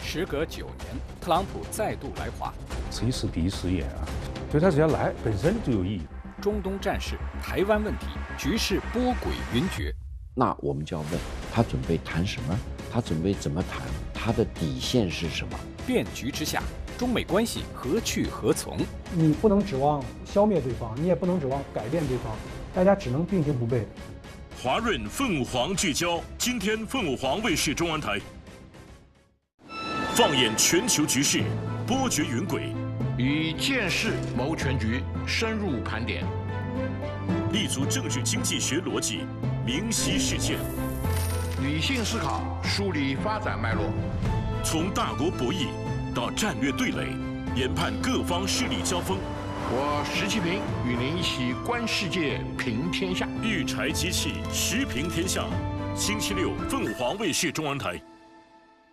时隔9年，特朗普再度来华， 此一次第一次演啊，所以他只要来本身就有意义。 中东战事、台湾问题，局势波诡云谲。 那我们就要问他准备谈什么？他准备怎么谈？他的底线是什么？ 变局之下，中美关系何去何从？ 你不能指望消灭对方，你也不能指望改变对方，大家只能并行不悖。 华润凤凰聚焦，今天凤凰卫视中文台。放眼全球局势，波谲云诡， 以见识谋全局，深入盘点， 立足政治经济学逻辑，明晰事件， 理性思考，梳理发展脉络， 从大国博弈到战略对垒，研判各方势力交锋。 我石其平与您一起观世界，评天下。 育才机器，时评天下。星期六，凤凰卫视中文台。